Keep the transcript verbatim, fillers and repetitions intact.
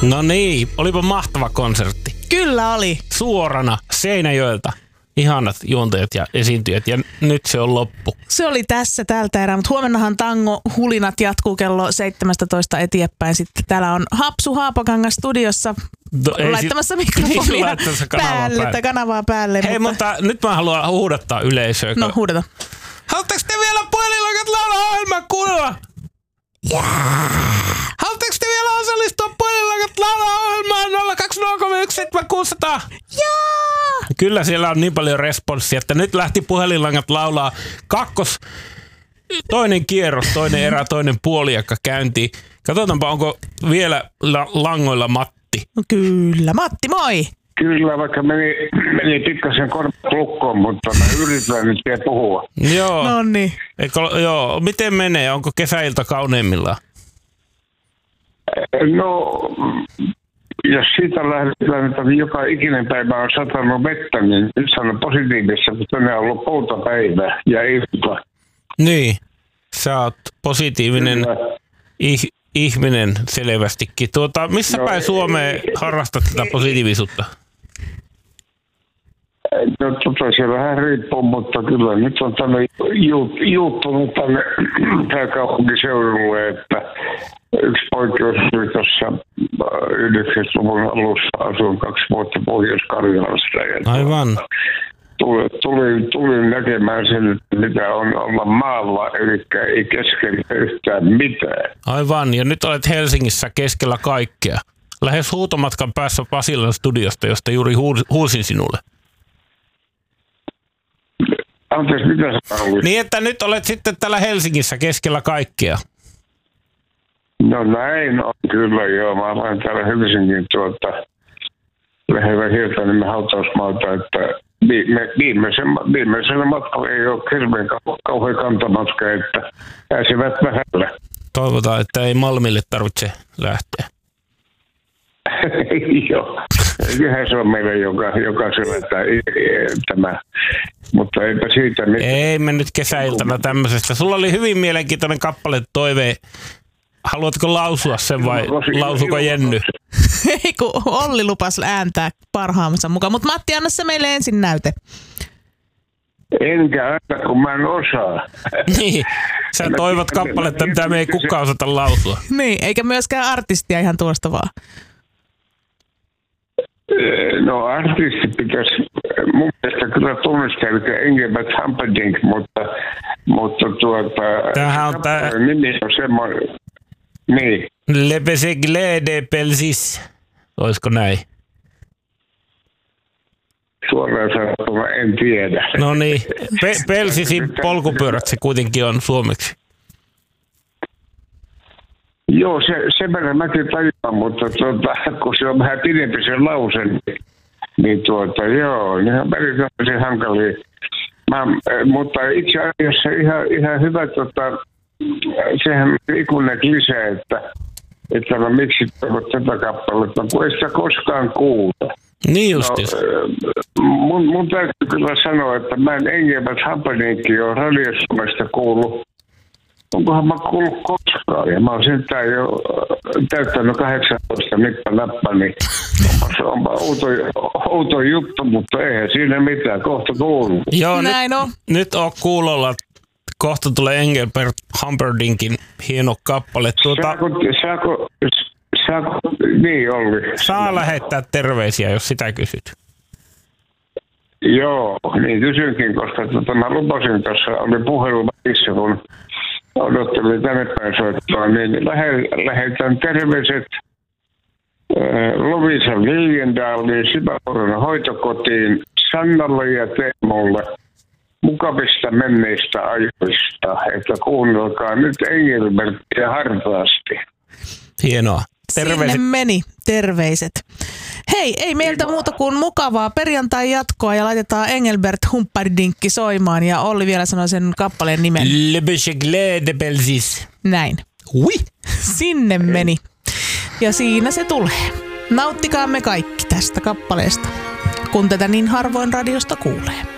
No niin, olipa mahtava konsertti. Kyllä oli. Suorana Seinäjoelta. Ihanat juontajat ja esiintyjät ja nyt se on loppu. Se oli tässä tältä erää, mutta huomennahan tango hulinat jatkuu kello seitsemästätoista eteenpäin. Sitten täällä on Hapsu Haapakangas studiossa no, laittamassa sit... mikrofonia päälle, päälle tai kanavaa päälle. Hei, mutta... mutta nyt mä haluan huudattaa yleisöä. No huudata. Haluatteko te vielä puhelinlangat laulaa ohjelmaa kuunnella? Jaa. Haluatteko te vielä osallistua puhelinlangat laulaa ohjelmaan nolla kaksi nolla kolme yksi seitsemän kuusi nolla nolla? Jaa. Kyllä siellä on niin paljon responssia, että nyt lähti puhelinlangat laulaa kakkos, toinen kierros, toinen erä, toinen puoliakka käyntiin. Katsotaanpa, onko vielä la- langoilla Matti. No kyllä, Matti, moi! Kyllä, vaikka meni, meni pikkasen korvat lukkoon, mutta mä yritän nyt vielä puhua. Joo. No niin. Eikö, joo. Miten menee? Onko kesäilta kauneimmillaan? No, jos siitä lähdetään, että joka ikinen päivä on satanut vettä, niin nyt sanon positiivissa, mutta ne on ollut poutapäivä ja ilta. Niin. Sä oot positiivinen ih- ihminen selvästikin. Tuota, missä no, päin Suomeen ei, harrastat tätä positiivisuutta? No tota se vähän riippuu, mutta kyllä nyt on tänne juuttunut tänne pääkaupunkiseudulle, että yksi poikkeus oli tuossa yhdeksänkymmentäluvun alussa, asuin kaksi vuotta Pohjois-Karjalasta. Aivan. Tulin, tulin, tulin näkemään sen, mitä on olla maalla, eli ei keskellä yhtään mitään. Aivan, ja nyt olet Helsingissä keskellä kaikkea. Lähes huutomatkan päässä Pasilan studiosta, josta juuri huusin sinulle. Anteeksi, mitä sä haluaisit? Niin, että nyt olet sitten täällä Helsingissä keskellä kaikkea. No näin on kyllä, joo. Mä olen täällä Helsingin tuota, lähellä Hietaniemen hautausmaalta, että viime, viimeisen, viimeisellä matkalla ei ole hirveän kau- kauhean kantamatka, että pääsevät vähällä. Toivotaan, että ei Malmille tarvitse lähteä. Joo, kyllähän se on meille joka, jokaisella tämä, mutta eipä siitä mitään. Ei me nyt kesäiltana tämmöisestä. Sulla oli hyvin mielenkiintoinen kappale toive. Haluatko lausua sen vai lausuko Jenny? Ei kun Olli lupasi ääntää parhaamassa mukaan, mutta Matti, anna se meille ensin näyte. Enkä aina, kun mä en osaa. Niin, sä toivot kappaletta, mitä me ei kukaan osata lausua. Niin, eikä myöskään artistia ihan tuosta vaan. No artisti pitäisi mun mielestä kyllä tunnistaa, eli Engelbert Humperdinck, mutta, mutta tuota... Tämähän on tää... Nimi on semmoinen... Niin. Le Besegle de Pelsis. Olisiko näin? Suoraan sanottuna en tiedä. No niin, Pe- Pelsisin polkupyörät se kuitenkin on suomeksi. Joo, se, sen verran mäkin tajuan, mutta tuota, kun se on vähän pidempi se lause, niin, niin tuota, joo, ne on välillä hankalia. Mä, mutta itse asiassa ihan, ihan hyvä, tota, sehän on ikuinen lisää, että, että no miksi toivot tätä kappaletta, kun ei sitä koskaan kuulla. Niin justis. No, mun, mun täytyy kyllä sanoa, että mä en Engelbert Humperdinkin ole radiosuomesta kuullut. Onkohan mä kuullut koskaan, ja mä oon sentään jo täyttänyt kahdeksantoista nippa-nappa, niin se onpa outo, outo juttu, mutta eihän siinä mitään, kohta kuuluu. Joo, näin nyt, on. nyt on kuulolla. Kohta tulee Engelbert Humperdinkin hieno kappale. Tuota, saako, saako, saako, niin Olli. Saa lähettää terveisiä, jos sitä kysyt. Joo, niin kysynkin, koska tota, mä lupasin tuossa, oli puhelu välissä, kun odottelin tänne päin soittaa, niin lähe, lähetän terveiset äh, Lovisa Liljendaaliin, Syvävuoren hoitokotiin, Sannalle ja Teemulle mukavista menneistä ajoista, että kuunnelkaa nyt Engelbertia hartaasti. Hienoa. Terveiset. Sinne meni terveiset. Hei, ei meiltä muuta kuin mukavaa perjantai jatkoa ja laitetaan Engelbert Humperdinck soimaan ja Olli vielä sanoi sen kappaleen nimen. Le Bechegle de Belsis. Näin. Ui. Sinne meni. Ja siinä se tulee. Nauttikaamme kaikki tästä kappaleesta, kun tätä niin harvoin radiosta kuulee.